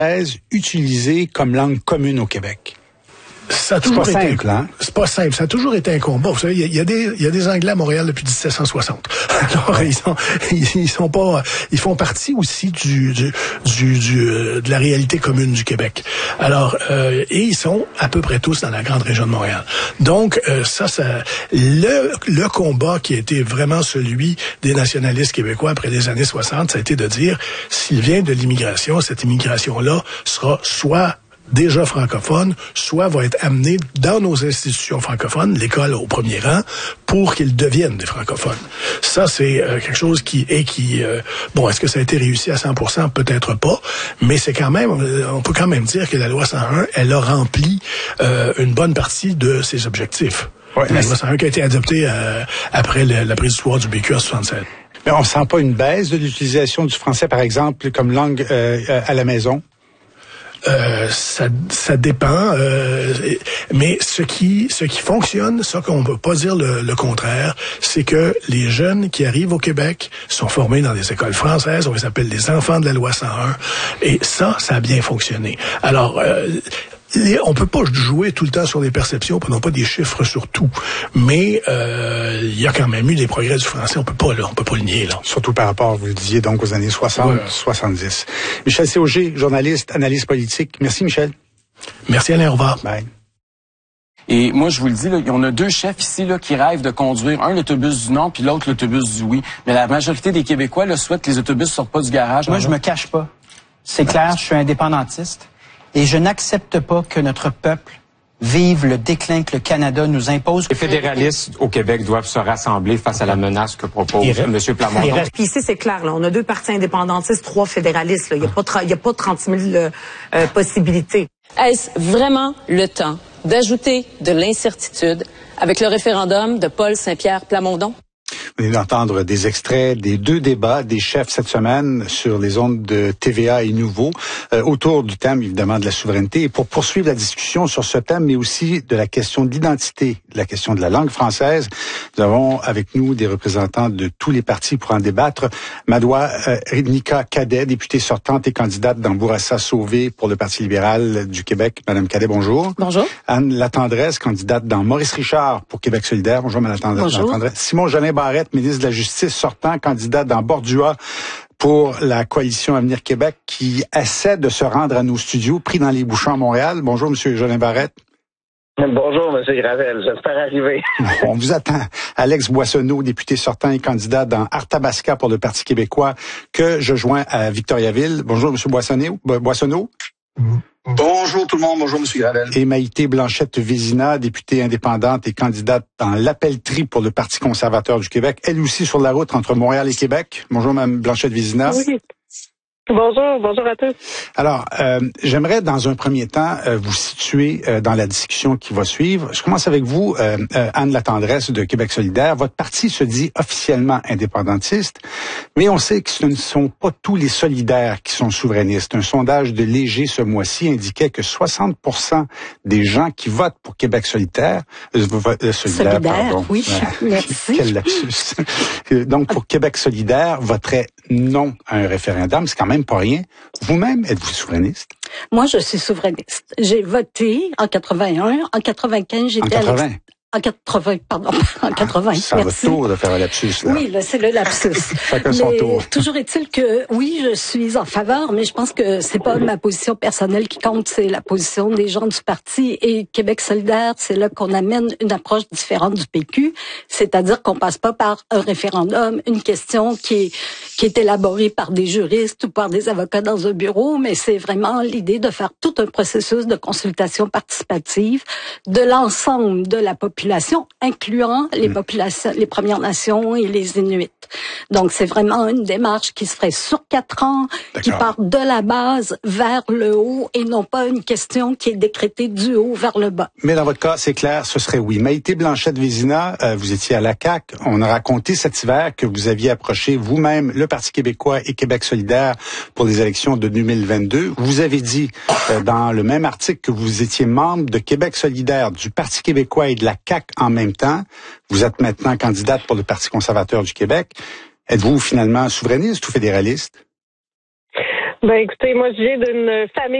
utilisée comme langue commune au Québec? Ça a toujours c'est pas été simple, hein? C'est pas simple. Ça a toujours été un combat. Vous savez, il y a des Anglais à Montréal depuis 1760. Alors, ils font partie aussi de la réalité commune du Québec. Alors, et ils sont à peu près tous dans la grande région de Montréal. Donc, le combat qui a été vraiment celui des nationalistes québécois après les années 60, ça a été de dire, s'il vient de l'immigration, cette immigration-là sera soit déjà francophone, soit va être amené dans nos institutions francophones, l'école au premier rang, pour qu'ils deviennent des francophones. Ça, c'est quelque chose est-ce que ça a été réussi à 100%? Peut-être pas, mais c'est quand même, on peut quand même dire que la loi 101, elle a rempli une bonne partie de ses objectifs. Ouais, la loi 101 qui a été adoptée après la prise du pouvoir du PQ en 67. Mais on sent pas une baisse de l'utilisation du français, par exemple, comme langue à la maison? Ça dépend, mais ce qui fonctionne, ça qu'on peut pas dire le contraire, c'est que les jeunes qui arrivent au Québec sont formés dans des écoles françaises, on les appelle les enfants de la loi 101, et ça a bien fonctionné. Alors, on peut pas jouer tout le temps sur des perceptions, prenons pas des chiffres sur tout, mais il y a quand même eu des progrès du français, on peut pas le nier là. Surtout par rapport, vous le disiez, donc aux années 60, 70. Michel Sauger, journaliste, analyste politique. Merci Michel. Merci Alain, au revoir. Bye. Et moi, je vous le dis, là, on a deux chefs ici là, qui rêvent de conduire un l'autobus du non, puis l'autre l'autobus du oui. Mais la majorité des Québécois là, souhaitent que les autobus ne sortent pas du garage. Moi, je me cache pas. C'est clair, je suis indépendantiste. Et je n'accepte pas que notre peuple vive le déclin que le Canada nous impose. Les fédéralistes au Québec doivent se rassembler face à la menace que propose M. Plamondon. Puis ici, c'est clair, là, on a 2 partis indépendantistes, 3 fédéralistes. Là. Il n'y a pas 30 000 possibilités. Est-ce vraiment le temps d'ajouter de l'incertitude avec le référendum de Paul Saint-Pierre Plamondon? Vous venez d'entendre des extraits des 2 débats des chefs cette semaine sur les ondes de TVA et Nouveau, autour du thème évidemment de la souveraineté. Et pour poursuivre la discussion sur ce thème, mais aussi de la question de l'identité, de la question de la langue française, nous avons avec nous des représentants de tous les partis pour en débattre. Madoua Nika Cadet, députée sortante et candidate dans Bourassa-Sauvé pour le Parti libéral du Québec. Madame Cadet, bonjour. Bonjour. Anne Latendresse, candidate dans Maurice Richard pour Québec solidaire. Bonjour, Madame Latendresse. Bonjour. Simon Jolin Barrette, ministre de la Justice sortant, candidat dans Bordua pour la coalition Avenir Québec, qui essaie de se rendre à nos studios, pris dans les bouchons à Montréal. Bonjour, Monsieur Jolin Barrette. Bonjour, M. Gravel. J'espère arriver. On vous attend. Alex Boissonneau, député sortant et candidat dans Arthabasca pour le Parti québécois, que je joins à Victoriaville. Bonjour, M. Boissonneau. Bonjour tout le monde, bonjour M. Gravel. Et Maïté Blanchette-Vézina, députée indépendante et candidate dans l'Appellerie pour le Parti conservateur du Québec, elle aussi sur la route entre Montréal et Québec. Bonjour Mme Blanchette-Vézina. Oui. Bonjour à tous. Alors, j'aimerais dans un premier temps vous situer dans la discussion qui va suivre. Je commence avec vous, Anne Latendresse de Québec solidaire. Votre parti se dit officiellement indépendantiste, mais on sait que ce ne sont pas tous les solidaires qui sont souverainistes. Un sondage de Léger ce mois-ci indiquait que 60% des gens qui votent pour Québec solidaire, pardon. Oui, merci. Quel lapsus. Donc, pour Québec solidaire, voteraient non à un référendum. C'est quand même pas rien. Vous-même, êtes-vous souverainiste? Moi, je suis souverainiste. J'ai voté en 81. En 95, j'étais en 80. En 80, pardon, en 80. C'est à votre tour de faire un lapsus, là. Oui, là, c'est le lapsus. Chacun son tour. Toujours est-il que, oui, je suis en faveur, mais je pense que c'est pas ma position personnelle qui compte, c'est la position des gens du parti. Et Québec solidaire, c'est là qu'on amène une approche différente du PQ, c'est-à-dire qu'on passe pas par un référendum, une question qui est élaborée par des juristes ou par des avocats dans un bureau, mais c'est vraiment l'idée de faire tout un processus de consultation participative de l'ensemble de la population, incluant les populations, les Premières Nations et les Inuits. Donc, c'est vraiment une démarche qui se ferait sur 4 ans, qui part de la base vers le haut et non pas une question qui est décrétée du haut vers le bas. Mais dans votre cas, c'est clair, ce serait oui. Maïté Blanchette-Vézina, vous étiez à la CAQ. On a raconté cet hiver que vous aviez approché vous-même le Parti québécois et Québec solidaire pour les élections de 2022. Vous avez dit dans le même article que vous étiez membre de Québec solidaire, du Parti québécois et de la CAQ en même temps. Vous êtes maintenant candidate pour le Parti conservateur du Québec. Êtes-vous finalement souverainiste ou fédéraliste? Ben écoutez, moi je viens d'une famille